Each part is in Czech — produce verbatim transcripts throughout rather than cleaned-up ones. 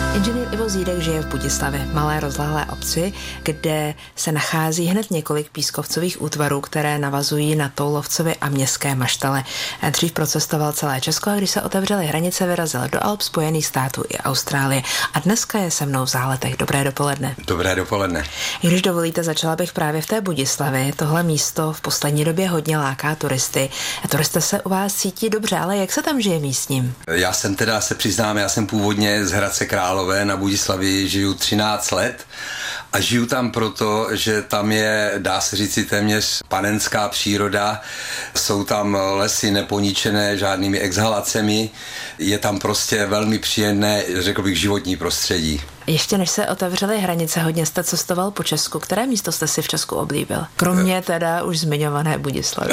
Inženýr Ivo Zídek žije v Budislavě, malé rozlehlé obci, kde se nachází hned několik pískovcových útvarů, které navazují na Toulovcovy a Městské Maštale. Dřív procestoval celé Česko a když se otevřely hranice, vyrazil do Alp, Spojených států i Austrálie. A dneska je se mnou v Záletech. Dobré dopoledne. Dobré dopoledne. Když dovolíte, začala bych právě v té Budislavě. Tohle místo v poslední době hodně láká turisty. A turisté se u vás cítí dobře, ale jak se tam žije místním? Já jsem teda, se přiznám, já jsem původně z Hradce Králové, na Budislavii žiju třináct let a žiju tam proto, že tam je, dá se říci, téměř panenská příroda, jsou tam lesy neponičené žádnými exhalacemi, je tam prostě velmi příjemné, řekl bych, životní prostředí. Ještě než se otevřely hranice, hodně jste cestoval po Česku. Které místo jste si v Česku oblíbil? Kromě teda už zmiňované Budislavy.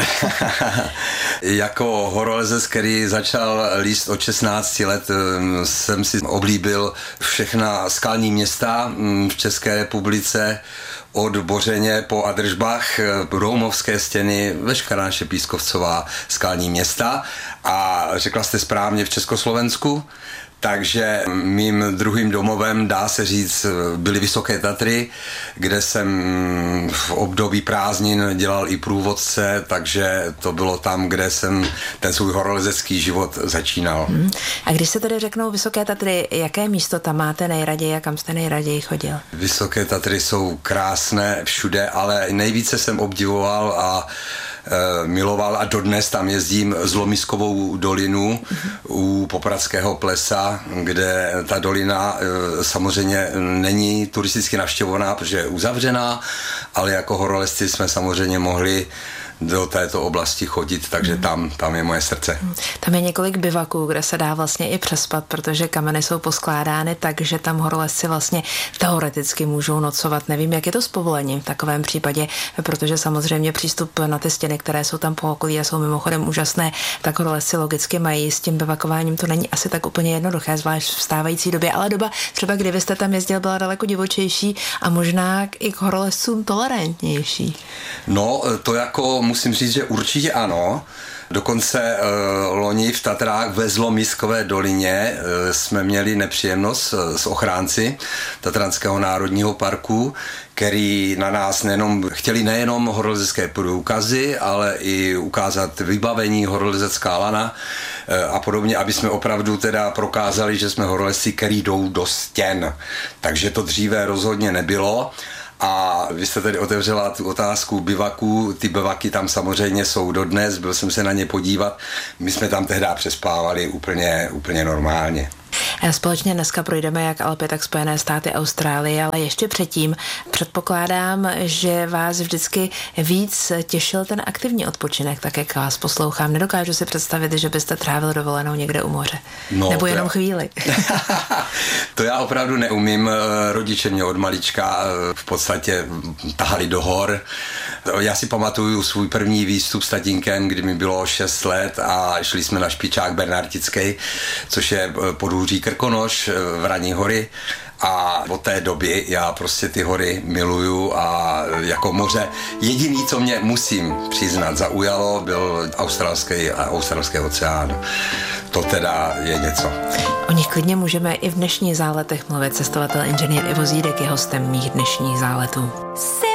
Jako horolezec, který začal líst od šestnácti let, jsem si oblíbil všechna skalní města v České republice, od Bořeně po Adržbach, Roumovské stěny, veškerá naše pískovcová skalní města. A řekla jste správně, v Československu. Takže mým druhým domovem, dá se říct, byly Vysoké Tatry, kde jsem v období prázdnin dělal i průvodce, takže to bylo tam, kde jsem ten svůj horolezecký život začínal. Hmm. A když se tedy řeknou Vysoké Tatry, jaké místo tam máte nejraději a kam jste nejraději chodil? Vysoké Tatry jsou krásné všude, ale nejvíce jsem obdivoval a miloval a dodnes tam jezdím Zlomiskovou dolinu mm-hmm. u Popradského plesa, kde ta dolina samozřejmě není turisticky navštěvovaná, protože je uzavřená, ale jako horolezci jsme samozřejmě mohli do této oblasti chodit, takže mm. tam, tam je moje srdce. Tam je několik bivaků, kde se dá vlastně i přespat, protože kameny jsou poskládány tak, že tam horolezci vlastně teoreticky můžou nocovat. Nevím, jak je to s povolením v takovém případě, protože samozřejmě přístup na ty stěny, které jsou tam po okolí a jsou mimochodem úžasné, tak horolezci logicky mají. S tím bivakováním to není asi tak úplně jednoduché, zvlášť v stávající době, ale doba třeba, kdy vy jste tam jezdil, byla daleko divočejší a možná i k horolezcům tolerantnější. No, to jako musím říct, že určitě ano. Dokonce uh, loni v Tatrách ve Zlomiskové dolině uh, jsme měli nepříjemnost uh, s ochránci Tatranského národního parku, který na nás nejenom, chtěli nejenom horolezecké průkazy, ale i ukázat vybavení, horolezecká lana uh, a podobně, aby jsme opravdu teda prokázali, že jsme horolezci, který jdou do stěn. Takže to dříve rozhodně nebylo. A vy jste tedy otevřela tu otázku bivaků, ty bivaky tam samozřejmě jsou dodnes, byl jsem se na ně podívat, my jsme tam tehdy přespávali úplně, úplně normálně. Společně dneska projdeme jak Alpy, tak Spojené státy, Austrálie, ale ještě předtím předpokládám, že vás vždycky víc těšil ten aktivní odpočinek, tak jak vás poslouchám. Nedokážu si představit, že byste trávil dovolenou někde u moře. No, nebo jenom já... chvíli. To já opravdu neumím. Rodiče mě od malička v podstatě tahali do hor. Já si pamatuju svůj první výstup s tatínkem, kdy mi bylo šest let a šli jsme na špičák Bernardický, což je podhůří Krkonoš v Raní hory. A od té doby já prostě ty hory miluju a jako moře. Jediný, co mě musím přiznat zaujalo, byl australský a australský oceán. To teda je něco. O nich klidně můžeme i v dnešních záletech mluvit. Cestovatel inženýr Ivo Zídek je hostem mých dnešních záletů.